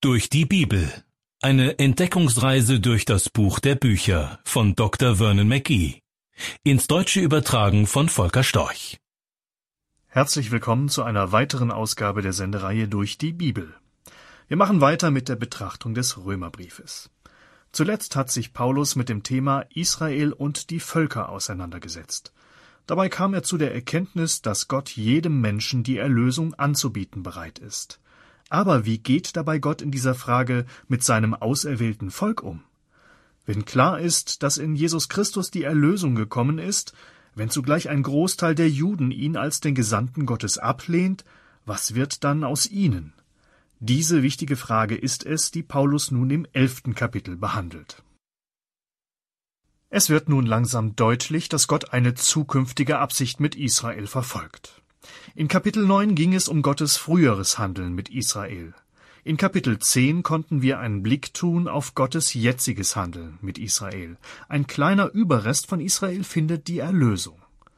Durch die Bibel. Eine Entdeckungsreise durch das Buch der Bücher von Dr. Vernon McGee. Ins Deutsche übertragen von Volker Storch. Herzlich willkommen zu einer weiteren Ausgabe der Sendereihe Durch die Bibel. Wir machen weiter mit der Betrachtung des Römerbriefes. Zuletzt hat sich Paulus mit dem Thema Israel und die Völker auseinandergesetzt. Dabei kam er zu der Erkenntnis, dass Gott jedem Menschen die Erlösung anzubieten bereit ist. Aber wie geht dabei Gott in dieser Frage mit seinem auserwählten Volk um? Wenn klar ist, dass in Jesus Christus die Erlösung gekommen ist, wenn zugleich ein Großteil der Juden ihn als den Gesandten Gottes ablehnt, was wird dann aus ihnen? Diese wichtige Frage ist es, die Paulus nun im 11. Kapitel behandelt. Es wird nun langsam deutlich, dass Gott eine zukünftige Absicht mit Israel verfolgt. In Kapitel 9 ging es um Gottes früheres Handeln mit Israel. In Kapitel 10 konnten wir einen Blick tun auf Gottes jetziges Handeln mit Israel. Ein kleiner Überrest von Israel findet die Erlösung.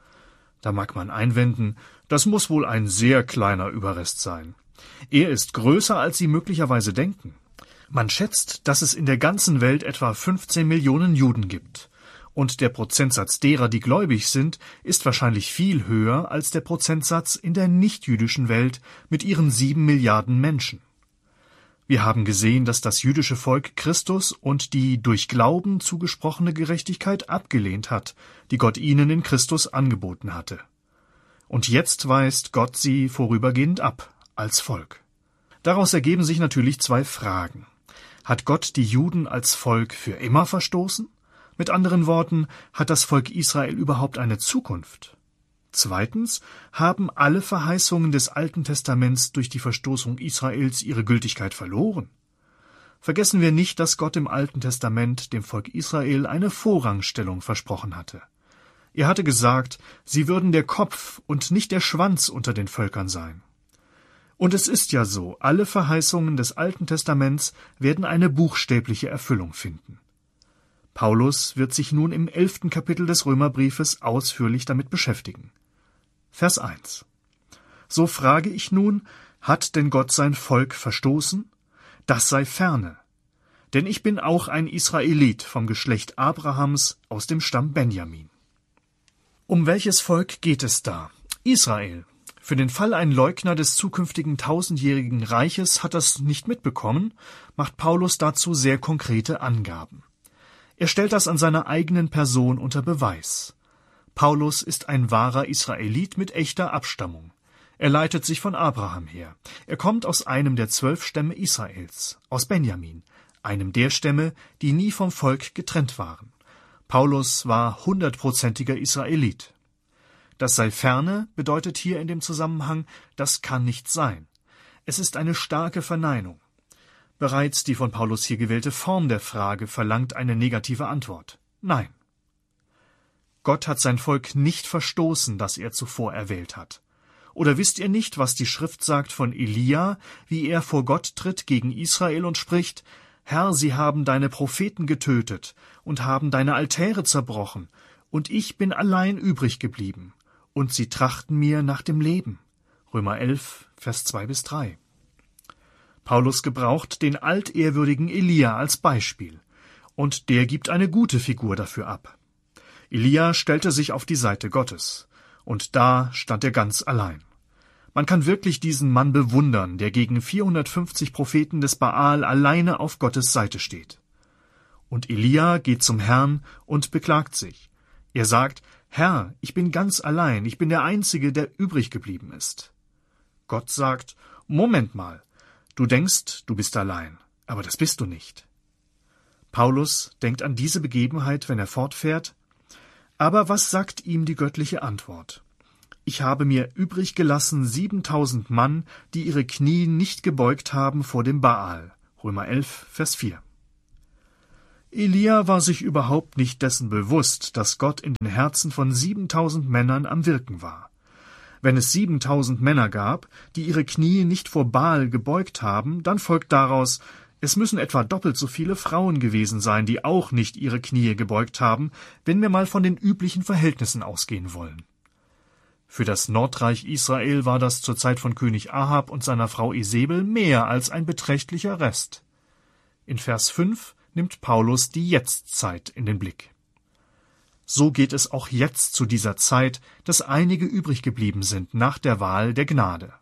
Da mag man einwenden, das muss wohl ein sehr kleiner Überrest sein. Er ist größer, als Sie möglicherweise denken. Man schätzt, dass es in der ganzen Welt etwa 15 Millionen Juden gibt. Und der Prozentsatz derer, die gläubig sind, ist wahrscheinlich viel höher als der Prozentsatz in der nichtjüdischen Welt mit ihren 7 Milliarden Menschen. Wir haben gesehen, dass das jüdische Volk Christus und die durch Glauben zugesprochene Gerechtigkeit abgelehnt hat, die Gott ihnen in Christus angeboten hatte. Und jetzt weist Gott sie vorübergehend ab, als Volk. Daraus ergeben sich natürlich zwei Fragen. Hat Gott die Juden als Volk für immer verstoßen? Mit anderen Worten, hat das Volk Israel überhaupt eine Zukunft? Zweitens, haben alle Verheißungen des Alten Testaments durch die Verstoßung Israels ihre Gültigkeit verloren? Vergessen wir nicht, dass Gott im Alten Testament dem Volk Israel eine Vorrangstellung versprochen hatte. Er hatte gesagt, sie würden der Kopf und nicht der Schwanz unter den Völkern sein. Und es ist ja so, alle Verheißungen des Alten Testaments werden eine buchstäbliche Erfüllung finden. Paulus wird sich nun im 11. Kapitel des Römerbriefes ausführlich damit beschäftigen. Vers 1. So frage ich nun, hat denn Gott sein Volk verstoßen? Das sei ferne. Denn ich bin auch ein Israelit vom Geschlecht Abrahams aus dem Stamm Benjamin. Um welches Volk geht es da? Israel. Für den Fall, ein Leugner des zukünftigen 1000-jährigen Reiches hat das nicht mitbekommen, macht Paulus dazu sehr konkrete Angaben. Er stellt das an seiner eigenen Person unter Beweis. Paulus ist ein wahrer Israelit mit echter Abstammung. Er leitet sich von Abraham her. Er kommt aus einem der 12 Stämme Israels, aus Benjamin, einem der Stämme, die nie vom Volk getrennt waren. Paulus war 100%iger Israelit. Das sei ferne bedeutet hier in dem Zusammenhang, das kann nicht sein. Es ist eine starke Verneinung. Bereits die von Paulus hier gewählte Form der Frage verlangt eine negative Antwort. Nein. Gott hat sein Volk nicht verstoßen, das er zuvor erwählt hat. Oder wisst ihr nicht, was die Schrift sagt von Elia, wie er vor Gott tritt gegen Israel und spricht, Herr, sie haben deine Propheten getötet und haben deine Altäre zerbrochen, und ich bin allein übrig geblieben, und sie trachten mir nach dem Leben. Römer 11, Vers 2-3. Paulus gebraucht den altehrwürdigen Elia als Beispiel, und der gibt eine gute Figur dafür ab. Elia stellte sich auf die Seite Gottes, und da stand er ganz allein. Man kann wirklich diesen Mann bewundern, der gegen 450 Propheten des Baal alleine auf Gottes Seite steht. Und Elia geht zum Herrn und beklagt sich. Er sagt, Herr, ich bin ganz allein, ich bin der Einzige, der übrig geblieben ist. Gott sagt, Moment mal, du denkst, du bist allein, aber das bist du nicht. Paulus denkt an diese Begebenheit, wenn er fortfährt. Aber was sagt ihm die göttliche Antwort? Ich habe mir übrig gelassen 7000 Mann, die ihre Knie nicht gebeugt haben vor dem Baal. Römer 11, Vers 4. Elia war sich überhaupt nicht dessen bewusst, dass Gott in den Herzen von 7000 Männern am Wirken war. Wenn es 7000 Männer gab, die ihre Knie nicht vor Baal gebeugt haben, dann folgt daraus, es müssen etwa doppelt so viele Frauen gewesen sein, die auch nicht ihre Knie gebeugt haben, wenn wir mal von den üblichen Verhältnissen ausgehen wollen. Für das Nordreich Israel war das zur Zeit von König Ahab und seiner Frau Isebel mehr als ein beträchtlicher Rest. In Vers 5 nimmt Paulus die Jetztzeit in den Blick. So geht es auch jetzt zu dieser Zeit, dass einige übrig geblieben sind nach der Wahl der Gnade.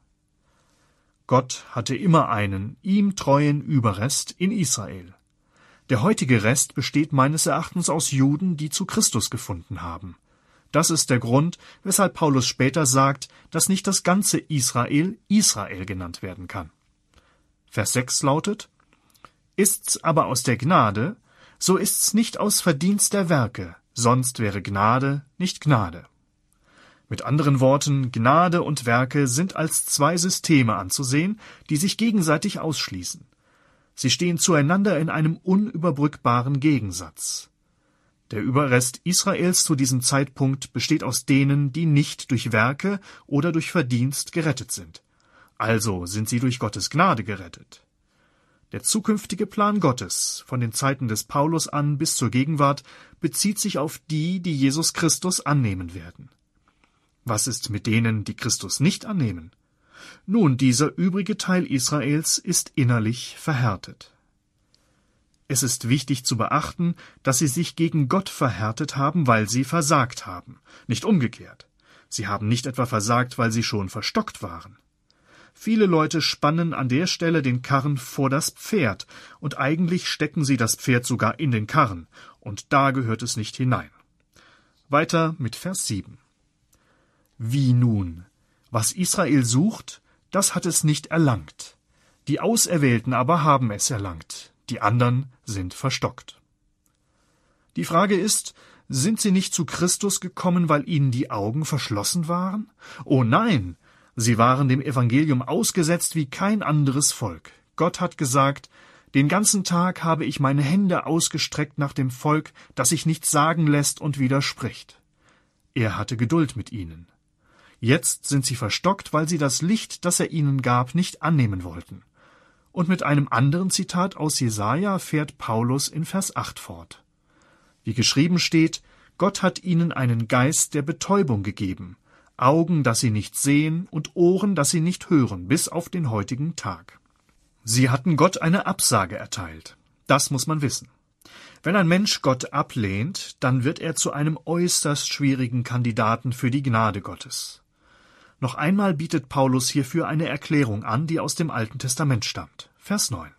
Gott hatte immer einen ihm treuen Überrest in Israel. Der heutige Rest besteht meines Erachtens aus Juden, die zu Christus gefunden haben. Das ist der Grund, weshalb Paulus später sagt, dass nicht das ganze Israel Israel genannt werden kann. Vers 6 lautet: Ist's aber aus der Gnade, so ist's nicht aus Verdienst der Werke, sonst wäre Gnade nicht Gnade. Mit anderen Worten, Gnade und Werke sind als zwei Systeme anzusehen, die sich gegenseitig ausschließen. Sie stehen zueinander in einem unüberbrückbaren Gegensatz. Der Überrest Israels zu diesem Zeitpunkt besteht aus denen, die nicht durch Werke oder durch Verdienst gerettet sind. Also sind sie durch Gottes Gnade gerettet. Der zukünftige Plan Gottes, von den Zeiten des Paulus an bis zur Gegenwart, bezieht sich auf die, die Jesus Christus annehmen werden. Was ist mit denen, die Christus nicht annehmen? Nun, dieser übrige Teil Israels ist innerlich verhärtet. Es ist wichtig zu beachten, dass sie sich gegen Gott verhärtet haben, weil sie versagt haben, nicht umgekehrt. Sie haben nicht etwa versagt, weil sie schon verstockt waren. Viele Leute spannen an der Stelle den Karren vor das Pferd, und eigentlich stecken sie das Pferd sogar in den Karren, und da gehört es nicht hinein. Weiter mit Vers 7. Wie nun? Was Israel sucht, das hat es nicht erlangt. Die Auserwählten aber haben es erlangt, die anderen sind verstockt. Die Frage ist, sind sie nicht zu Christus gekommen, weil ihnen die Augen verschlossen waren? Oh nein! Sie waren dem Evangelium ausgesetzt wie kein anderes Volk. Gott hat gesagt, den ganzen Tag habe ich meine Hände ausgestreckt nach dem Volk, das sich nichts sagen lässt und widerspricht. Er hatte Geduld mit ihnen. Jetzt sind sie verstockt, weil sie das Licht, das er ihnen gab, nicht annehmen wollten. Und mit einem anderen Zitat aus Jesaja fährt Paulus in Vers 8 fort. Wie geschrieben steht, Gott hat ihnen einen Geist der Betäubung gegeben, Augen, dass sie nicht sehen, und Ohren, dass sie nicht hören, bis auf den heutigen Tag. Sie hatten Gott eine Absage erteilt. Das muss man wissen. Wenn ein Mensch Gott ablehnt, dann wird er zu einem äußerst schwierigen Kandidaten für die Gnade Gottes. Noch einmal bietet Paulus hierfür eine Erklärung an, die aus dem Alten Testament stammt. Vers 9.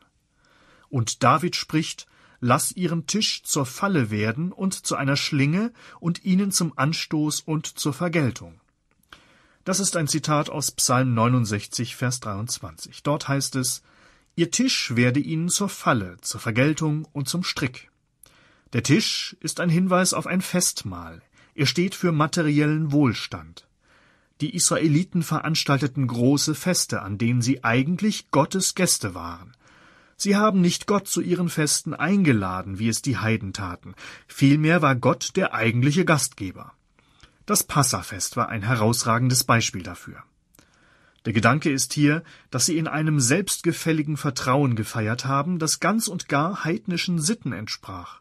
Und David spricht: Lass ihren Tisch zur Falle werden und zu einer Schlinge und ihnen zum Anstoß und zur Vergeltung. Das ist ein Zitat aus Psalm 69, Vers 23. Dort heißt es: Ihr Tisch werde ihnen zur Falle, zur Vergeltung und zum Strick. Der Tisch ist ein Hinweis auf ein Festmahl. Er steht für materiellen Wohlstand. Die Israeliten veranstalteten große Feste, an denen sie eigentlich Gottes Gäste waren. Sie haben nicht Gott zu ihren Festen eingeladen, wie es die Heiden taten. Vielmehr war Gott der eigentliche Gastgeber. Das Passafest war ein herausragendes Beispiel dafür. Der Gedanke ist hier, dass sie in einem selbstgefälligen Vertrauen gefeiert haben, das ganz und gar heidnischen Sitten entsprach.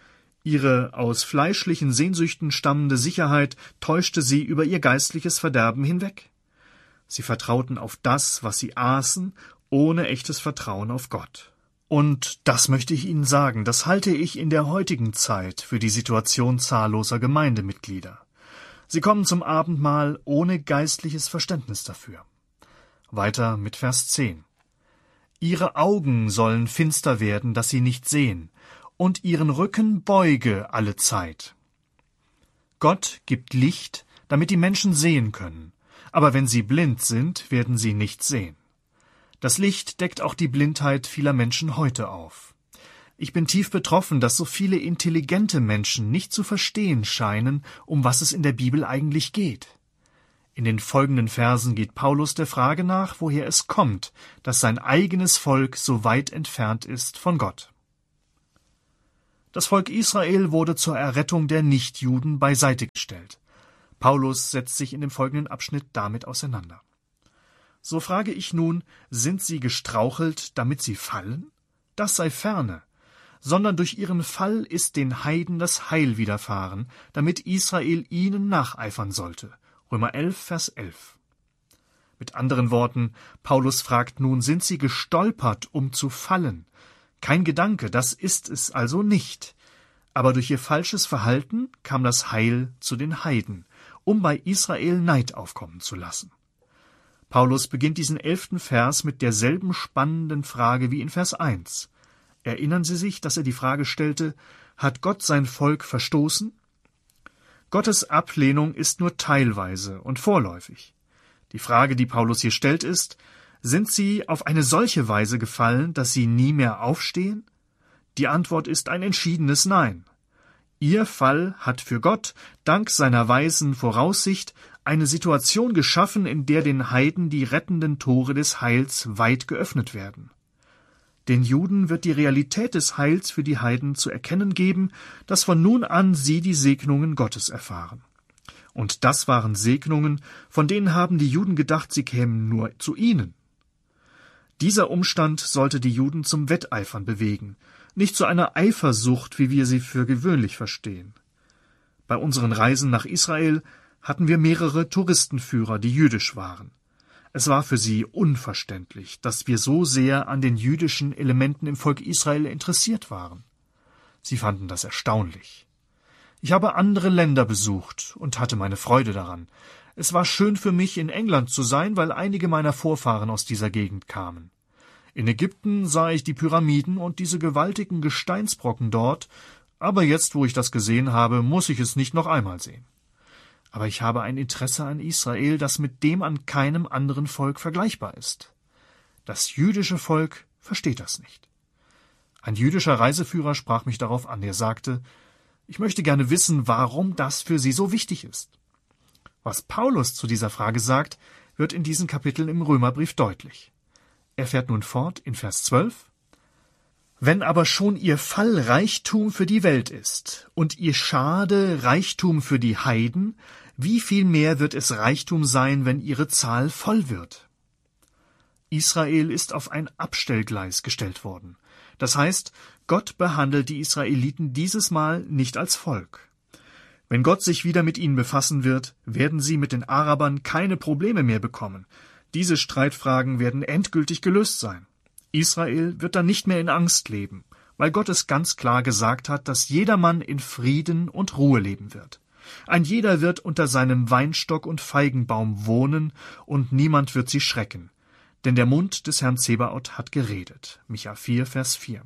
Ihre aus fleischlichen Sehnsüchten stammende Sicherheit täuschte sie über ihr geistliches Verderben hinweg. Sie vertrauten auf das, was sie aßen, ohne echtes Vertrauen auf Gott. Und das möchte ich Ihnen sagen, das halte ich in der heutigen Zeit für die Situation zahlloser Gemeindemitglieder. Sie kommen zum Abendmahl ohne geistliches Verständnis dafür. Weiter mit Vers 10. Ihre Augen sollen finster werden, dass sie nicht sehen, und ihren Rücken beuge alle Zeit. Gott gibt Licht, damit die Menschen sehen können, aber wenn sie blind sind, werden sie nicht sehen. Das Licht deckt auch die Blindheit vieler Menschen heute auf. Ich bin tief betroffen, dass so viele intelligente Menschen nicht zu verstehen scheinen, um was es in der Bibel eigentlich geht. In den folgenden Versen geht Paulus der Frage nach, woher es kommt, dass sein eigenes Volk so weit entfernt ist von Gott. Das Volk Israel wurde zur Errettung der Nichtjuden beiseite gestellt. Paulus setzt sich in dem folgenden Abschnitt damit auseinander. So frage ich nun, sind sie gestrauchelt, damit sie fallen? Das sei ferne, sondern durch ihren Fall ist den Heiden das Heil widerfahren, damit Israel ihnen nacheifern sollte, Römer 11, Vers 11. Mit anderen Worten, Paulus fragt nun, sind sie gestolpert, um zu fallen? Kein Gedanke, das ist es also nicht. Aber durch ihr falsches Verhalten kam das Heil zu den Heiden, um bei Israel Neid aufkommen zu lassen. Paulus beginnt diesen 11. Vers mit derselben spannenden Frage wie in Vers 1. Erinnern Sie sich, dass er die Frage stellte, hat Gott sein Volk verstoßen? Gottes Ablehnung ist nur teilweise und vorläufig. Die Frage, die Paulus hier stellt, ist, sind sie auf eine solche Weise gefallen, dass sie nie mehr aufstehen? Die Antwort ist ein entschiedenes Nein. Ihr Fall hat für Gott, dank seiner weisen Voraussicht, eine Situation geschaffen, in der den Heiden die rettenden Tore des Heils weit geöffnet werden. Den Juden wird die Realität des Heils für die Heiden zu erkennen geben, dass von nun an sie die Segnungen Gottes erfahren. Und das waren Segnungen, von denen haben die Juden gedacht, sie kämen nur zu ihnen. Dieser Umstand sollte die Juden zum Wetteifern bewegen, nicht zu einer Eifersucht, wie wir sie für gewöhnlich verstehen. Bei unseren Reisen nach Israel hatten wir mehrere Touristenführer, die jüdisch waren. Es war für sie unverständlich, dass wir so sehr an den jüdischen Elementen im Volk Israel interessiert waren. Sie fanden das erstaunlich. Ich habe andere Länder besucht und hatte meine Freude daran. Es war schön für mich, in England zu sein, weil einige meiner Vorfahren aus dieser Gegend kamen. In Ägypten sah ich die Pyramiden und diese gewaltigen Gesteinsbrocken dort, aber jetzt, wo ich das gesehen habe, muss ich es nicht noch einmal sehen. Aber ich habe ein Interesse an Israel, das mit dem an keinem anderen Volk vergleichbar ist. Das jüdische Volk versteht das nicht. Ein jüdischer Reiseführer sprach mich darauf an. Er sagte, ich möchte gerne wissen, warum das für Sie so wichtig ist. Was Paulus zu dieser Frage sagt, wird in diesen Kapiteln im Römerbrief deutlich. Er fährt nun fort in Vers 12. Wenn aber schon ihr Fall Reichtum für die Welt ist und ihr Schade Reichtum für die Heiden, wie viel mehr wird es Reichtum sein, wenn ihre Zahl voll wird? Israel ist auf ein Abstellgleis gestellt worden. Das heißt, Gott behandelt die Israeliten dieses Mal nicht als Volk. Wenn Gott sich wieder mit ihnen befassen wird, werden sie mit den Arabern keine Probleme mehr bekommen. Diese Streitfragen werden endgültig gelöst sein. Israel wird dann nicht mehr in Angst leben, weil Gott es ganz klar gesagt hat, dass jedermann in Frieden und Ruhe leben wird. Ein jeder wird unter seinem Weinstock und Feigenbaum wohnen, und niemand wird sie schrecken. Denn der Mund des Herrn Zebaoth hat geredet. Micha 4, Vers 4.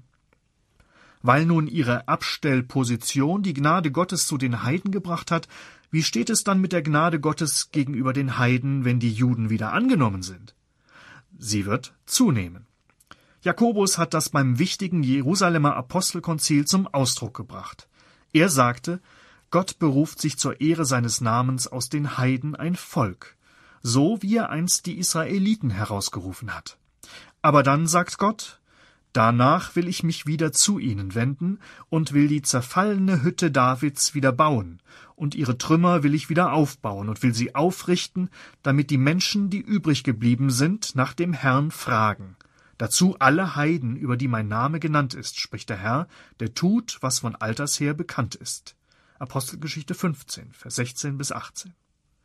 Weil nun ihre Abstellposition die Gnade Gottes zu den Heiden gebracht hat, wie steht es dann mit der Gnade Gottes gegenüber den Heiden, wenn die Juden wieder angenommen sind? Sie wird zunehmen. Jakobus hat das beim wichtigen Jerusalemer Apostelkonzil zum Ausdruck gebracht. Er sagte, Gott beruft sich zur Ehre seines Namens aus den Heiden ein Volk, so wie er einst die Israeliten herausgerufen hat. Aber dann sagt Gott, danach will ich mich wieder zu ihnen wenden und will die zerfallene Hütte Davids wieder bauen, und ihre Trümmer will ich wieder aufbauen und will sie aufrichten, damit die Menschen, die übrig geblieben sind, nach dem Herrn fragen. Dazu alle Heiden, über die mein Name genannt ist, spricht der Herr, der tut, was von alters her bekannt ist. Apostelgeschichte 15, Vers 16 bis 18.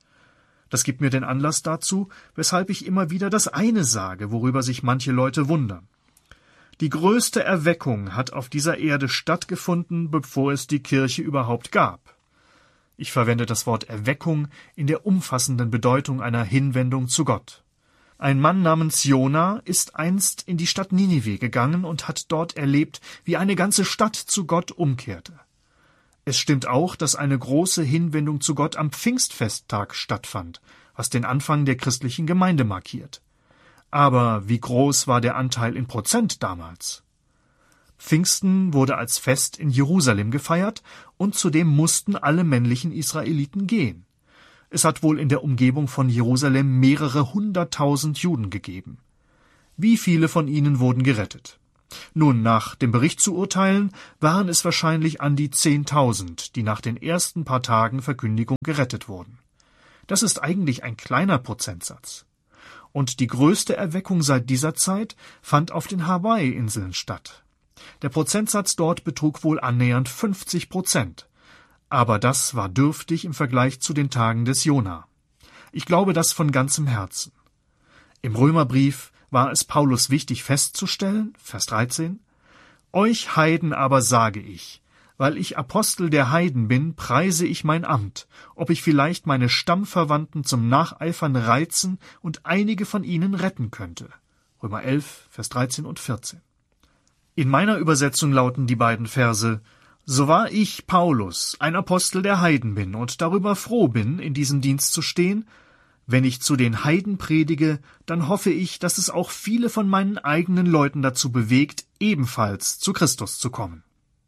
Das gibt mir den Anlass dazu, weshalb ich immer wieder das eine sage, worüber sich manche Leute wundern. Die größte Erweckung hat auf dieser Erde stattgefunden, bevor es die Kirche überhaupt gab. Ich verwende das Wort Erweckung in der umfassenden Bedeutung einer Hinwendung zu Gott. Ein Mann namens Jona ist einst in die Stadt Ninive gegangen und hat dort erlebt, wie eine ganze Stadt zu Gott umkehrte. Es stimmt auch, dass eine große Hinwendung zu Gott am Pfingstfesttag stattfand, was den Anfang der christlichen Gemeinde markiert. Aber wie groß war der Anteil in Prozent damals? Pfingsten wurde als Fest in Jerusalem gefeiert, und zudem mussten alle männlichen Israeliten gehen. Es hat wohl in der Umgebung von Jerusalem mehrere 100.000 Juden gegeben. Wie viele von ihnen wurden gerettet? Nun, nach dem Bericht zu urteilen, waren es wahrscheinlich an die 10.000, die nach den ersten paar Tagen Verkündigung gerettet wurden. Das ist eigentlich ein kleiner Prozentsatz. Und die größte Erweckung seit dieser Zeit fand auf den Hawaii-Inseln statt. Der Prozentsatz dort betrug wohl annähernd 50%. Aber das war dürftig im Vergleich zu den Tagen des Jona. Ich glaube das von ganzem Herzen. Im Römerbrief war es Paulus wichtig festzustellen, Vers 13, »Euch Heiden aber sage ich, weil ich Apostel der Heiden bin, preise ich mein Amt, ob ich vielleicht meine Stammverwandten zum Nacheifern reizen und einige von ihnen retten könnte.« Römer 11, Vers 13 und 14. In meiner Übersetzung lauten die beiden Verse, »So wahr ich, Paulus, ein Apostel der Heiden bin und darüber froh bin, in diesem Dienst zu stehen, wenn ich zu den Heiden predige, dann hoffe ich, dass es auch viele von meinen eigenen Leuten dazu bewegt, ebenfalls zu Christus zu kommen.«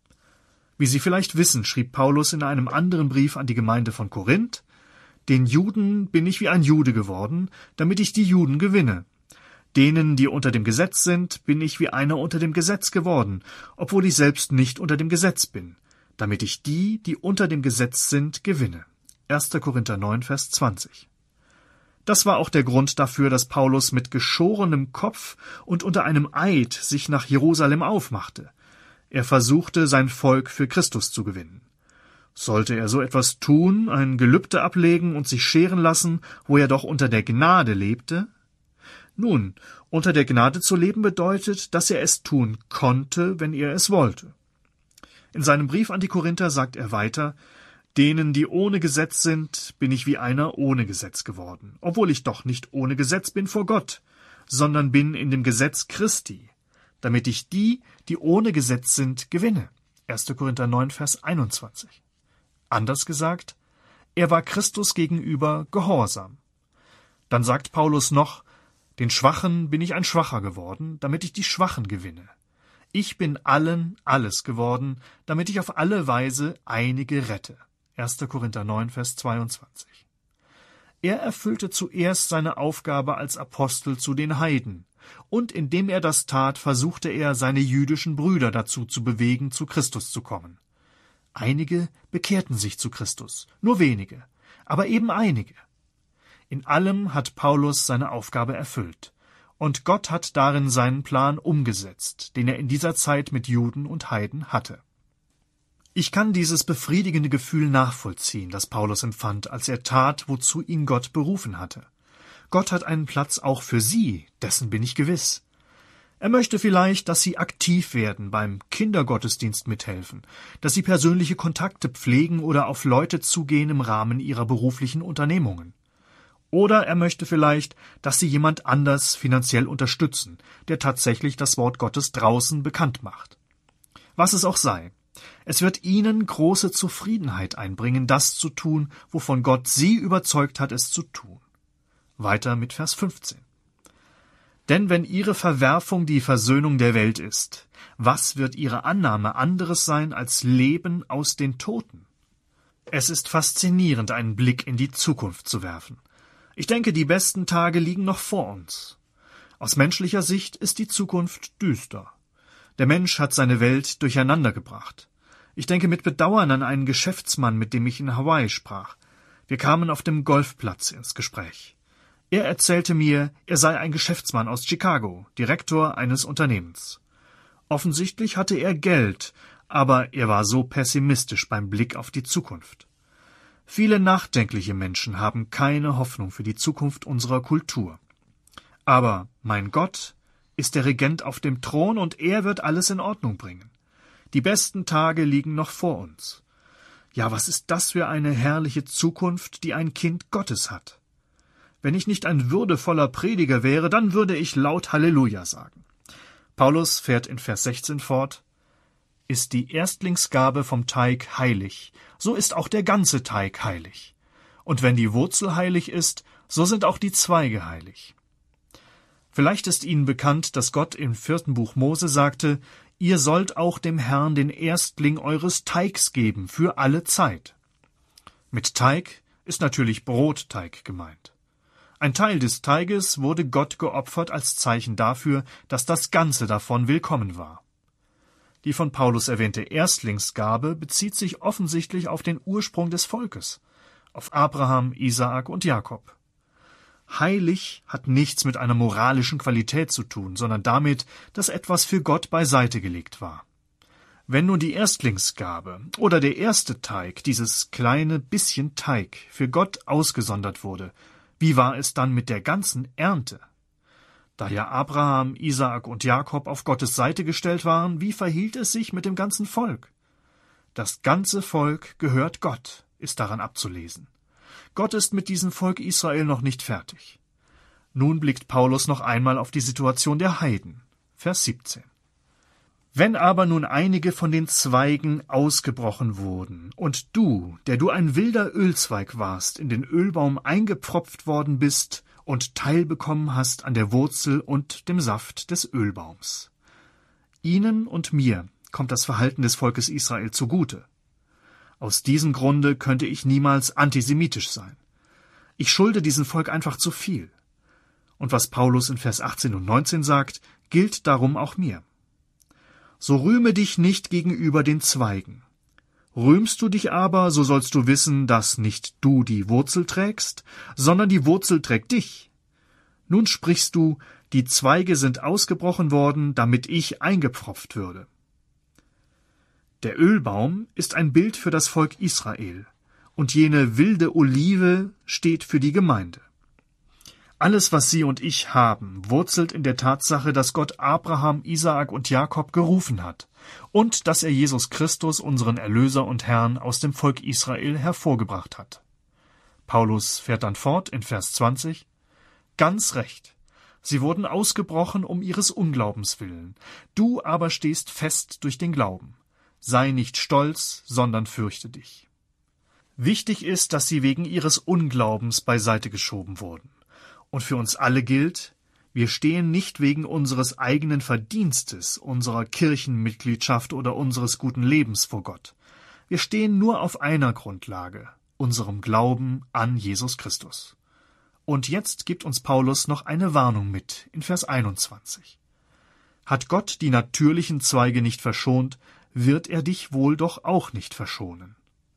Wie Sie vielleicht wissen, schrieb Paulus in einem anderen Brief an die Gemeinde von Korinth, »Den Juden bin ich wie ein Jude geworden, damit ich die Juden gewinne. Denen, die unter dem Gesetz sind, bin ich wie einer unter dem Gesetz geworden, obwohl ich selbst nicht unter dem Gesetz bin, damit ich die, die unter dem Gesetz sind, gewinne.« 1. Korinther 9, Vers 20. Das war auch der Grund dafür, dass Paulus mit geschorenem Kopf und unter einem Eid sich nach Jerusalem aufmachte. Er versuchte, sein Volk für Christus zu gewinnen. Sollte er so etwas tun, ein Gelübde ablegen und sich scheren lassen, wo er doch unter der Gnade lebte? Nun, unter der Gnade zu leben bedeutet, dass er es tun konnte, wenn er es wollte. In seinem Brief an die Korinther sagt er weiter, »Denen, die ohne Gesetz sind, bin ich wie einer ohne Gesetz geworden, obwohl ich doch nicht ohne Gesetz bin vor Gott, sondern bin in dem Gesetz Christi, damit ich die, die ohne Gesetz sind, gewinne.« 1. Korinther 9, Vers 21. Anders gesagt, er war Christus gegenüber gehorsam. Dann sagt Paulus noch, »Den Schwachen bin ich ein Schwacher geworden, damit ich die Schwachen gewinne. Ich bin allen alles geworden, damit ich auf alle Weise einige rette.« 1. Korinther 9, Vers 22. Er erfüllte zuerst seine Aufgabe als Apostel zu den Heiden, und indem er das tat, versuchte er, seine jüdischen Brüder dazu zu bewegen, zu Christus zu kommen. Einige bekehrten sich zu Christus, nur wenige, aber eben einige. In allem hat Paulus seine Aufgabe erfüllt, und Gott hat darin seinen Plan umgesetzt, den er in dieser Zeit mit Juden und Heiden hatte. Ich kann dieses befriedigende Gefühl nachvollziehen, das Paulus empfand, als er tat, wozu ihn Gott berufen hatte. Gott hat einen Platz auch für Sie, dessen bin ich gewiss. Er möchte vielleicht, dass Sie aktiv werden, beim Kindergottesdienst mithelfen, dass Sie persönliche Kontakte pflegen oder auf Leute zugehen im Rahmen Ihrer beruflichen Unternehmungen. Oder er möchte vielleicht, dass Sie jemand anders finanziell unterstützen, der tatsächlich das Wort Gottes draußen bekannt macht. Was es auch sei, es wird Ihnen große Zufriedenheit einbringen, das zu tun, wovon Gott Sie überzeugt hat, es zu tun. Weiter mit Vers 15. »Denn wenn Ihre Verwerfung die Versöhnung der Welt ist, was wird Ihre Annahme anderes sein als Leben aus den Toten?« Es ist faszinierend, einen Blick in die Zukunft zu werfen. Ich denke, die besten Tage liegen noch vor uns. Aus menschlicher Sicht ist die Zukunft düster. Der Mensch hat seine Welt durcheinandergebracht. Ich denke mit Bedauern an einen Geschäftsmann, mit dem ich in Hawaii sprach. Wir kamen auf dem Golfplatz ins Gespräch. Er erzählte mir, er sei ein Geschäftsmann aus Chicago, Direktor eines Unternehmens. Offensichtlich hatte er Geld, aber er war so pessimistisch beim Blick auf die Zukunft. Viele nachdenkliche Menschen haben keine Hoffnung für die Zukunft unserer Kultur. Aber mein Gott ist der Regent auf dem Thron und er wird alles in Ordnung bringen. Die besten Tage liegen noch vor uns. Ja, was ist das für eine herrliche Zukunft, die ein Kind Gottes hat? Wenn ich nicht ein würdevoller Prediger wäre, dann würde ich laut Halleluja sagen. Paulus fährt in Vers 16 fort, »Ist die Erstlingsgabe vom Teig heilig, so ist auch der ganze Teig heilig. Und wenn die Wurzel heilig ist, so sind auch die Zweige heilig.« Vielleicht ist Ihnen bekannt, dass Gott im 4. Buch Mose sagte, »Ihr sollt auch dem Herrn den Erstling eures Teigs geben, für alle Zeit.« Mit Teig ist natürlich Brotteig gemeint. Ein Teil des Teiges wurde Gott geopfert als Zeichen dafür, dass das Ganze davon willkommen war. Die von Paulus erwähnte Erstlingsgabe bezieht sich offensichtlich auf den Ursprung des Volkes, auf Abraham, Isaak und Jakob. Heilig hat nichts mit einer moralischen Qualität zu tun, sondern damit, dass etwas für Gott beiseite gelegt war. Wenn nun die Erstlingsgabe oder der erste Teig, dieses kleine bisschen Teig, für Gott ausgesondert wurde, Wie war es dann mit der ganzen Ernte? Da ja Abraham, Isaak und Jakob auf Gottes Seite gestellt waren, wie verhielt es sich mit dem ganzen Volk? Das ganze Volk gehört Gott, ist daran abzulesen. Gott ist mit diesem Volk Israel noch nicht fertig. Nun blickt Paulus noch einmal auf die Situation der Heiden. Vers 17. Wenn aber nun einige von den Zweigen ausgebrochen wurden, und du, der du ein wilder Ölzweig warst, in den Ölbaum eingepfropft worden bist und teilbekommen hast an der Wurzel und dem Saft des Ölbaums. Ihnen und mir kommt das Verhalten des Volkes Israel zugute. Aus diesem Grunde könnte ich niemals antisemitisch sein. Ich schulde diesem Volk einfach zu viel. Und was Paulus in Vers 18 und 19 sagt, gilt darum auch mir. So rühme dich nicht gegenüber den Zweigen. Rühmst du dich aber, so sollst du wissen, dass nicht du die Wurzel trägst, sondern die Wurzel trägt dich. Nun sprichst du, die Zweige sind ausgebrochen worden, damit ich eingepfropft würde. Der Ölbaum ist ein Bild für das Volk Israel, und jene wilde Olive steht für die Gemeinde. Alles, was Sie und ich haben, wurzelt in der Tatsache, dass Gott Abraham, Isaak und Jakob gerufen hat und dass er Jesus Christus, unseren Erlöser und Herrn, aus dem Volk Israel hervorgebracht hat. Paulus fährt dann fort in Vers 20: Ganz recht, sie wurden ausgebrochen um ihres Unglaubens willen, du aber stehst fest durch den Glauben. Sei nicht stolz, sondern fürchte dich. Wichtig ist, dass sie wegen ihres Unglaubens beiseite geschoben wurden. Und für uns alle gilt, wir stehen nicht wegen unseres eigenen Verdienstes, unserer Kirchenmitgliedschaft oder unseres guten Lebens vor Gott. Wir stehen nur auf einer Grundlage, unserem Glauben an Jesus Christus. Und jetzt gibt uns Paulus noch eine Warnung mit in Vers 21. Hat Gott die natürlichen Zweige nicht verschont, wird er dich wohl doch auch nicht verschonen.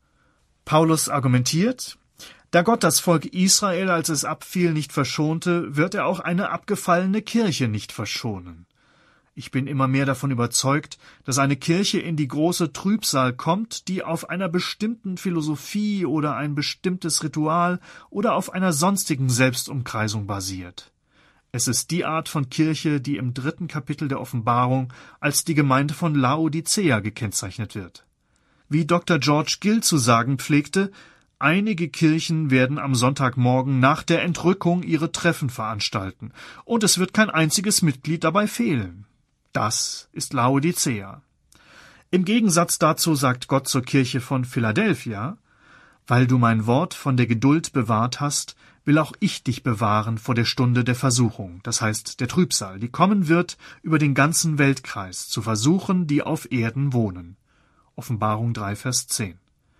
Paulus argumentiert, da Gott das Volk Israel, als es abfiel, nicht verschonte, wird er auch eine abgefallene Kirche nicht verschonen. Ich bin immer mehr davon überzeugt, dass eine Kirche in die große Trübsal kommt, die auf einer bestimmten Philosophie oder ein bestimmtes Ritual oder auf einer sonstigen Selbstumkreisung basiert. Es ist die Art von Kirche, die im 3. Kapitel der Offenbarung als die Gemeinde von Laodicea gekennzeichnet wird. Wie Dr. George Gill zu sagen pflegte, einige Kirchen werden am Sonntagmorgen nach der Entrückung ihre Treffen veranstalten, und es wird kein einziges Mitglied dabei fehlen. Das ist Laodicea. Im Gegensatz dazu sagt Gott zur Kirche von Philadelphia: Weil du mein Wort von der Geduld bewahrt hast, will auch ich dich bewahren vor der Stunde der Versuchung, das heißt der Trübsal, die kommen wird über den ganzen Weltkreis, zu versuchen, die auf Erden wohnen. Offenbarung 3, Vers 10.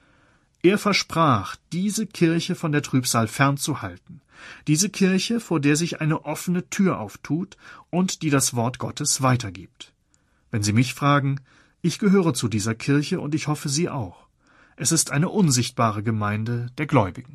Er versprach, diese Kirche von der Trübsal fernzuhalten, diese Kirche, vor der sich eine offene Tür auftut und die das Wort Gottes weitergibt. Wenn Sie mich fragen, ich gehöre zu dieser Kirche und ich hoffe, Sie auch. Es ist eine unsichtbare Gemeinde der Gläubigen.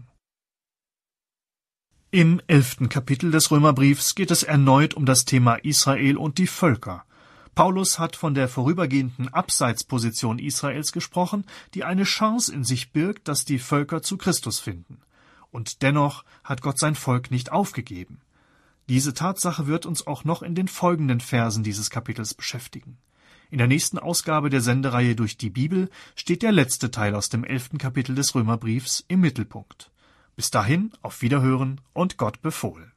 Im 11. Kapitel des Römerbriefs geht es erneut um das Thema Israel und die Völker. Paulus hat von der vorübergehenden Abseitsposition Israels gesprochen, die eine Chance in sich birgt, dass die Völker zu Christus finden. Und dennoch hat Gott sein Volk nicht aufgegeben. Diese Tatsache wird uns auch noch in den folgenden Versen dieses Kapitels beschäftigen. In der nächsten Ausgabe der Sendereihe Durch die Bibel steht der letzte Teil aus dem 11. Kapitel des Römerbriefs im Mittelpunkt. Bis dahin, auf Wiederhören und Gott befohlen.